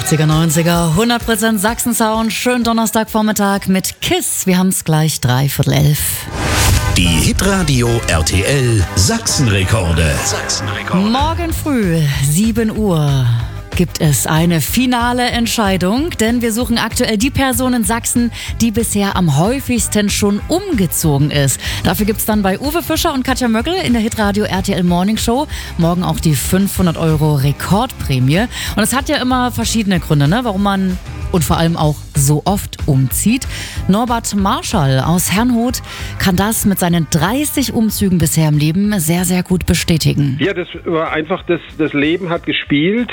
80er, 90er, 100% Sachsen-Sound. Schönen Donnerstagvormittag mit KISS. Wir haben es gleich 11:45. Die Hitradio RTL Sachsenrekorde. Morgen früh, 7 Uhr. Gibt es eine finale Entscheidung, denn wir suchen aktuell die Person in Sachsen, die bisher am häufigsten schon umgezogen ist. Dafür gibt es dann bei Uwe Fischer und Katja Möckel in der Hitradio RTL Morning Show morgen auch die 500 € Rekordprämie. Und es hat ja immer verschiedene Gründe, ne, warum man und vor allem auch so oft umzieht. Norbert Marschall aus Herrnhut kann das mit seinen 30 Umzügen bisher im Leben sehr, sehr gut bestätigen. Ja, das war einfach, das Leben hat gespielt.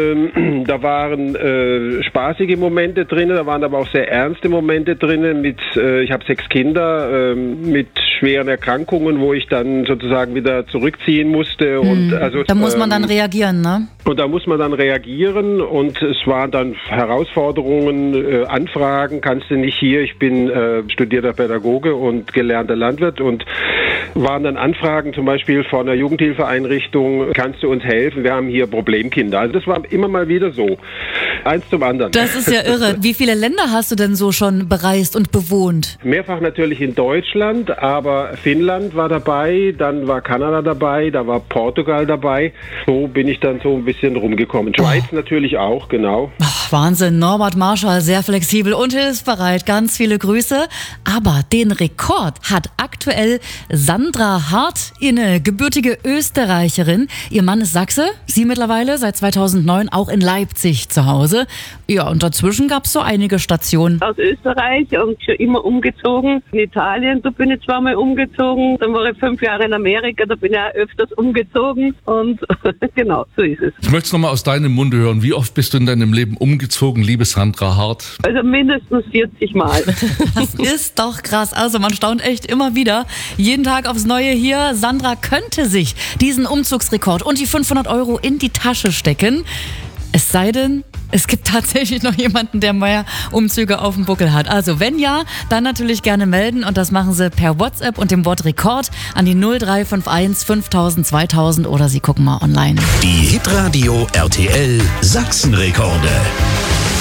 Da waren spaßige Momente drin, da waren aber auch sehr ernste Momente drin. Ich habe 6 Kinder mit schweren Erkrankungen, wo ich dann sozusagen wieder zurückziehen musste. Und also, da muss man dann reagieren, ne? Und da muss man dann reagieren und es waren dann Herausforderungen, Anfragen, kannst du nicht hier, ich bin studierter Pädagoge und gelernter Landwirt und waren dann Anfragen zum Beispiel von einer Jugendhilfeeinrichtung, kannst du uns helfen, wir haben hier Problemkinder. Also das war immer mal wieder so, eins zum anderen. Das ist ja irre. Wie viele Länder hast du denn so schon bereist und bewohnt? Mehrfach natürlich in Deutschland, aber Finnland war dabei, dann war Kanada dabei, da war Portugal dabei. So bin ich dann so ein bisschen rumgekommen. Schweiz natürlich auch, genau. Ach, Wahnsinn, Norbert Marschall, sehr flexibel und hilfsbereit. Ganz viele Grüße. Aber den Rekord hat aktuell Sandra Hart, eine gebürtige Österreicherin. Ihr Mann ist Sachse, sie mittlerweile seit 2009 auch in Leipzig zu Hause. Ja, und dazwischen gab es so einige Stationen. Aus Österreich und schon immer umgezogen. In Italien, da bin ich zweimal umgezogen. Dann war ich 5 Jahre in Amerika, da bin ich auch öfters umgezogen. Und genau, so ist es. Ich möchte es nochmal aus deinem Munde hören. Wie oft bist du in deinem Leben umgezogen, liebe Sandra Hart? Also mindestens 40 Mal. Das ist doch krass. Also man staunt echt immer wieder. Jeden Tag aufs Neue hier. Sandra könnte sich diesen Umzugsrekord und die 500 € in die Tasche stecken. Es sei denn, es gibt tatsächlich noch jemanden, der mehr Umzüge auf dem Buckel hat. Also wenn ja, dann natürlich gerne melden und das machen Sie per WhatsApp und dem Wort Rekord an die 0351 5000 2000 oder Sie gucken mal online. Die Hitradio RTL Sachsenrekorde.